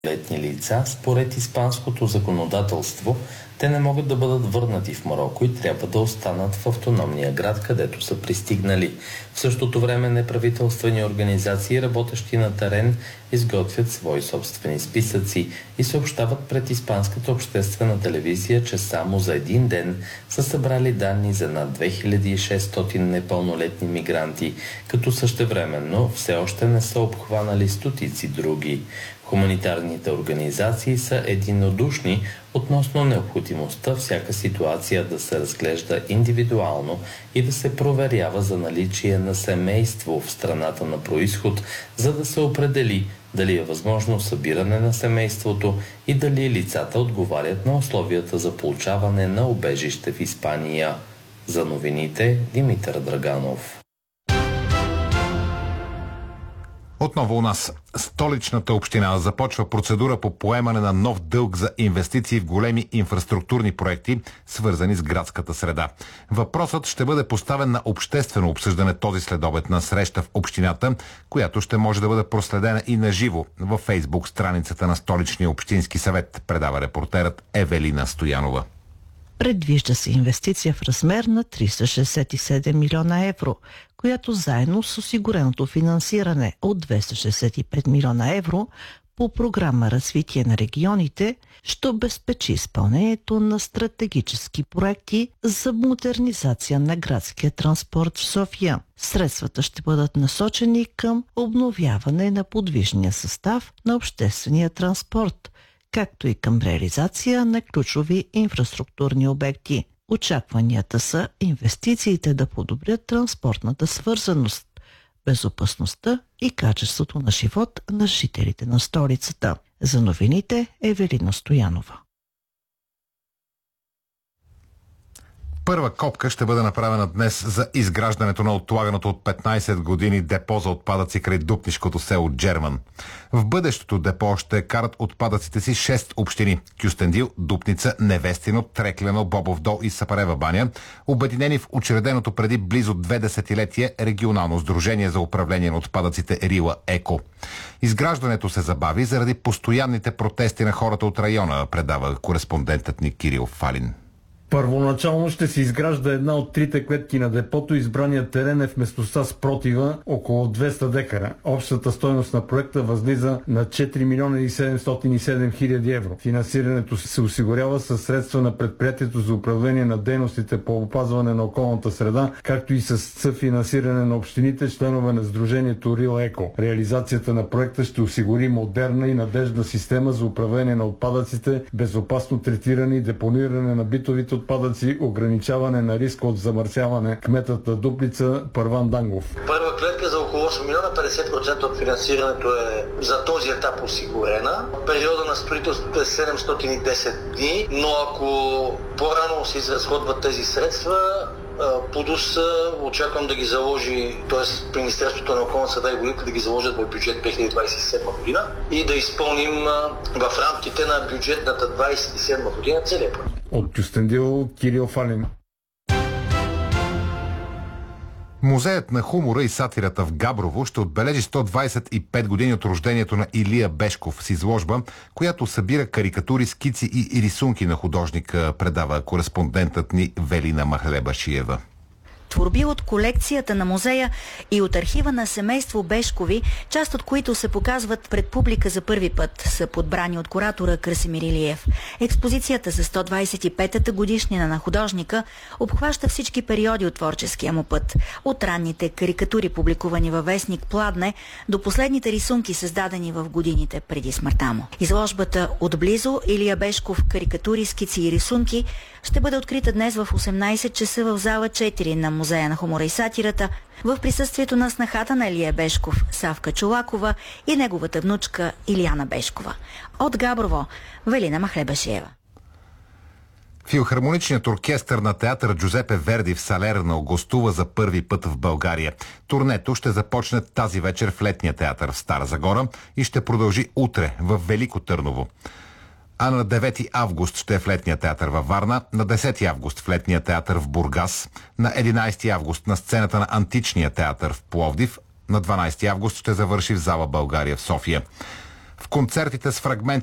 Летни лица, според испанското законодателство, те не могат да бъдат върнати в Мароко и трябва да останат в автономния град, където са пристигнали. В същото време неправителствени организации, работещи на терен, изготвят свои собствени списъци и съобщават пред испанската обществена телевизия, че само за един ден са събрали данни за над 2600 непълнолетни мигранти, като същевременно все още не са обхванали стотици други. Хуманитарните организации са единодушни относно необходимостта всяка ситуация да се разглежда индивидуално и да се проверява за наличие на семейство в страната на произход, за да се определи дали е възможно събиране на семейството и дали лицата отговарят на условията за получаване на убежище в Испания. За новините Димитър Драганов. Отново у нас. Столичната община започва процедура по поемане на нов дълг за инвестиции в големи инфраструктурни проекти, свързани с градската среда. Въпросът ще бъде поставен на обществено обсъждане този следобед на среща в общината, която ще може да бъде проследена и на живо във Фейсбук страницата на Столичния общински съвет, предава репортерът Евелина Стоянова. Предвижда се инвестиция в размер на 367 милиона евро, която заедно с осигуреното финансиране от 265 милиона евро по програма Развитие на регионите ще обезпечи изпълнението на стратегически проекти за модернизация на градския транспорт в София. Средствата ще бъдат насочени към обновяване на подвижния състав на обществения транспорт, както и към реализация на ключови инфраструктурни обекти. Очакванията са инвестициите да подобрят транспортната свързаност, безопасността и качеството на живот на жителите на столицата. За новините Евелина Стоянова. Първа копка ще бъде направена днес за изграждането на отлаганото от 15 години депо за отпадъци край дупнишкото село Джерман. В бъдещото депо ще карат отпадъците си 6 общини – Кюстендил, Дупница, Невестино, Треклено, Бобов дол и Сапарева баня, обединени в учреденото преди близо 2 десетилетия регионално сдружение за управление на отпадъците Рила Еко. Изграждането се забави заради постоянните протести на хората от района, предава кореспондентът ни Кирил Фалин. Първоначално ще се изгражда една от трите клетки на депото. Избраният терен е в местността Спротива, около 200 декара. Общата стойност на проекта възлиза на 4 милиона и 707 хиляди евро. Финансирането се осигурява със средства на Предприятието за управление на дейностите по опазване на околната среда, както и с съфинансиране на общините, членове на Сдружението Рил Еко. Реализацията на проекта ще осигури модерна и надеждна система за управление на отпадъците, безопасно третиране и депониране на битовите отпадъци, ограничаване на риска от замърсяване. Кметът на Дупница Първан Дангов. Първа клетка за около 8 милиона, 50% от финансирането е за този етап осигурена. Периода на строителството е 710 дни, но ако по-рано се изразходват тези средства, ПУДОС очаквам да ги заложи, т.е. Министерството на околната среда и водите да ги заложат в бюджет 2027 година и да изпълним в рамките на бюджетната 2027 година целият проект. От Кюстендил Кирил Фалин. Музеят на хумора и сатирата в Габрово ще отбележи 125 години от рождението на Илия Бешков с изложба, която събира карикатури, скици и рисунки на художника, предава кореспондентът ни Велина Махлебашиева. Творби от колекцията на музея и от архива на семейство Бешкови, част от които се показват пред публика за първи път, са подбрани от куратора Красимир Илиев. Експозицията за 125-та годишнина на художника обхваща всички периоди от творческия му път. От ранните карикатури, публикувани във вестник Пладне, до последните рисунки, създадени в годините преди смъртта му. Изложбата "Отблизо Илия Бешков. Карикатури, скици и рисунки" ще бъде открита днес в 18 часа в зала 4 на Музея на хумора и сатирата, в присъствието на снахата на Илия Бешков, Савка Чолакова, и неговата внучка Илияна Бешкова. От Габрово, Велина Махлебашиева. Филхармоничният оркестър на театър Джузепе Верди в Салерно гостува за първи път в България. Турнето ще започне тази вечер в Летния театър в Стара Загора и ще продължи утре в Велико Търново. А на 9 август ще е в Летния театър във Варна, на 10 август в Летния театър в Бургас, на 11 август на сцената на Античния театър в Пловдив, на 12 август ще завърши в зала България в София. в концертите с фрагменти